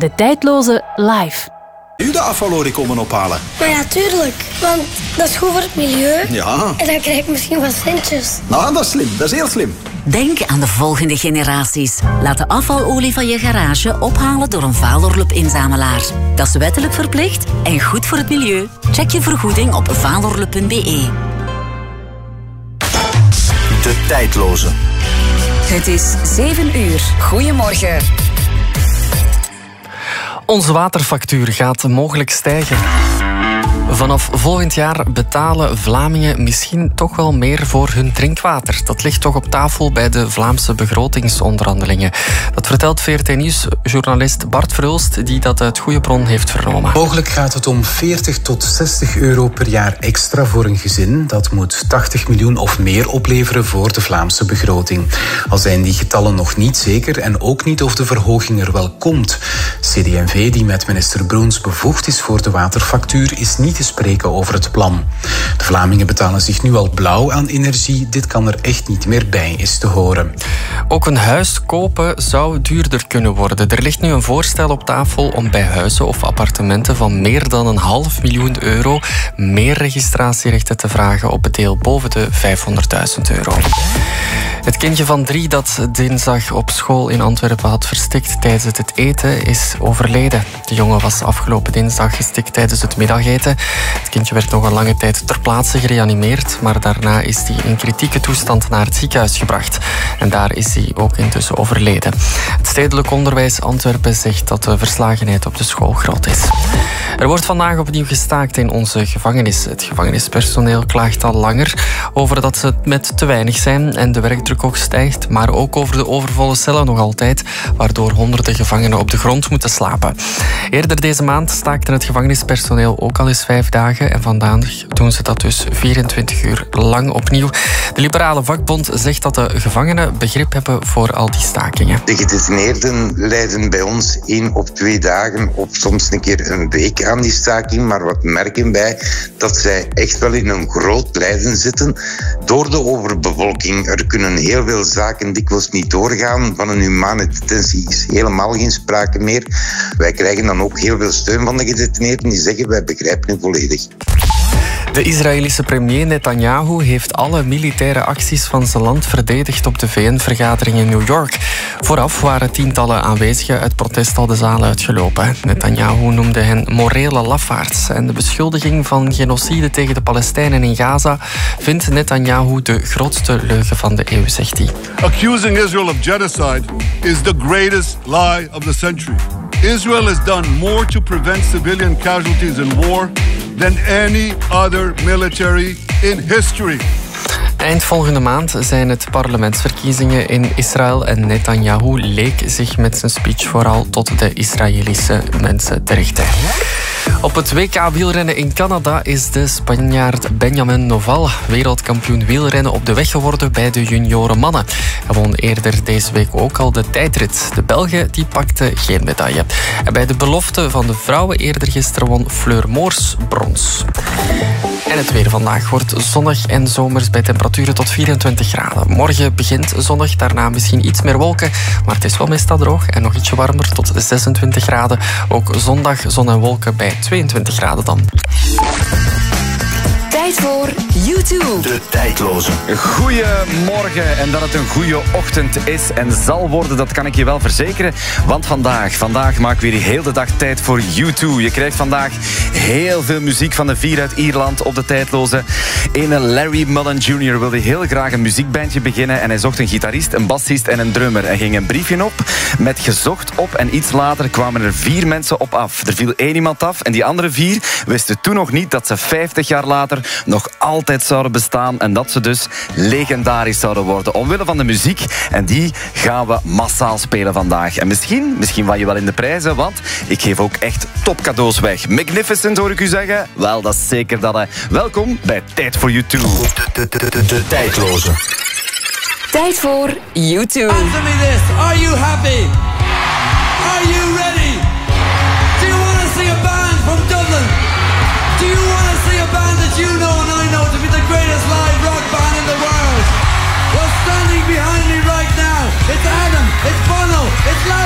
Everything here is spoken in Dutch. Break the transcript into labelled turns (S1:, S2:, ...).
S1: De Tijdloze live.
S2: U de afvalorie komen ophalen?
S3: Maar ja, tuurlijk. Want dat is goed voor het milieu.
S2: Ja.
S3: En dan krijg ik misschien wat centjes.
S2: Nou, dat is slim. Dat is heel slim.
S4: Denk aan de volgende generaties. Laat de afvalolie van je garage ophalen door een Valorlup-inzamelaar. Dat is wettelijk verplicht en goed voor het milieu. Check je vergoeding op valorlup.be.
S2: De Tijdloze.
S5: Het is 7 uur. Goedemorgen.
S6: Onze waterfactuur gaat mogelijk stijgen. Vanaf volgend jaar betalen Vlamingen misschien toch wel meer voor hun drinkwater. Dat ligt toch op tafel bij de Vlaamse begrotingsonderhandelingen. Dat vertelt VRT Nieuws-journalist Bart Verhulst, die dat uit goede bron heeft vernomen.
S7: Mogelijk gaat het om 40 tot 60 euro per jaar extra voor een gezin. Dat moet 80 miljoen of meer opleveren voor de Vlaamse begroting. Al zijn die getallen nog niet zeker en ook niet of de verhoging er wel komt. CD&V, die met minister Broens bevoegd is voor de waterfactuur, is niet te spreken over het plan. De Vlamingen betalen zich nu al blauw aan energie. Dit kan er echt niet meer bij, is te horen.
S6: Ook een huis kopen zou duurder kunnen worden. Er ligt nu een voorstel op tafel om bij huizen of appartementen van meer dan €500.000 meer registratierechten te vragen op het deel boven de €500.000. Het kindje van 3 dat dinsdag op school in Antwerpen had verstikt tijdens het eten is overleden. De jongen was afgelopen dinsdag gestikt tijdens het middageten. Het kindje werd nog een lange tijd ter plaatse gereanimeerd, maar daarna is hij in kritieke toestand naar het ziekenhuis gebracht. En daar is hij ook intussen overleden. Het stedelijk onderwijs Antwerpen zegt dat de verslagenheid op de school groot is. Er wordt vandaag opnieuw gestaakt in onze gevangenis. Het gevangenispersoneel klaagt al langer over dat ze met te weinig zijn en de werkdruk ook stijgt, maar ook over de overvolle cellen nog altijd, waardoor honderden gevangenen op de grond moeten slapen. Eerder deze maand staakte het gevangenispersoneel ook al eens 5 dagen en vandaag doen ze dat dus 24 uur lang opnieuw. De liberale vakbond zegt dat de gevangenen begrip hebben voor al die stakingen.
S8: De gedetineerden lijden bij ons 1 of 2 dagen of soms een keer een week aan die staking, maar wat merken wij? Dat zij echt wel in een groot lijden zitten door de overbevolking. Er kunnen heel veel zaken dikwijls niet doorgaan. Van een humane detentie is helemaal geen sprake meer. Wij krijgen dan ook heel veel steun van de gedetineerden die zeggen wij begrijpen u volledig.
S6: De Israëlische premier Netanyahu heeft alle militaire acties van zijn land verdedigd op de VN-vergadering in New York. Vooraf waren tientallen aanwezigen uit protest al de zaal uitgelopen. Netanyahu noemde hen morele lafaards. En de beschuldiging van genocide tegen de Palestijnen in Gaza vindt Netanyahu de grootste leugen van de eeuw, zegt hij.
S9: Accusing Israel of genocide is the greatest lie of the century. Israel has done more to prevent civilian casualties in war than any other military in history.
S6: Eind volgende maand zijn het parlementsverkiezingen in Israël en Netanyahu leek zich met zijn speech vooral tot de Israëlische mensen te richten. Op het WK wielrennen in Canada is de Spanjaard Benjamin Noval wereldkampioen wielrennen op de weg geworden bij de junioren mannen. Hij won eerder deze week ook al de tijdrit. De Belgen die pakten geen medaille. En bij de belofte van de vrouwen eerder gisteren won Fleur Moors brons. En het weer vandaag wordt zonnig en zomers bij temperaturen tot 24 graden. Morgen begint zonnig, daarna misschien iets meer wolken, maar het is wel meestal droog en nog ietsje warmer tot 26 graden. Ook zondag zon en wolken bij 22 graden dan.
S5: Tijd voor YouTube.
S2: De Tijdloze.
S10: Goedemorgen en dat het een goede ochtend is en zal worden, dat kan ik je wel verzekeren. Want vandaag maken we hier heel de dag tijd voor U2. Je krijgt vandaag heel veel muziek van de 4 uit Ierland op de Tijdloze. Ene Larry Mullen Jr. wilde heel graag een muziekbandje beginnen en hij zocht een gitarist, een bassist en een drummer. Hij ging een briefje op met gezocht op en iets later kwamen er 4 mensen op af. Er viel 1 iemand af en die andere 4 wisten toen nog niet dat ze 50 jaar later nog altijd zouden bestaan en dat ze dus legendarisch zouden worden omwille van de muziek. En die gaan we massaal spelen vandaag. En misschien val je wel in de prijzen, want ik geef ook echt topcadeaus weg. Magnificent hoor ik u zeggen? Wel, dat is zeker dat. Welkom bij Tijd voor U2.
S2: De Tijdloze.
S5: Tijd voor YouTube.
S11: Answer me this. Are you happy? Are you ready? Do you want to see a band from Dublin? Do you want to see a band that you know and I know to be the greatest live rock band in the world? Well, standing behind me right now, it's Adam, it's Bono, it's Larry.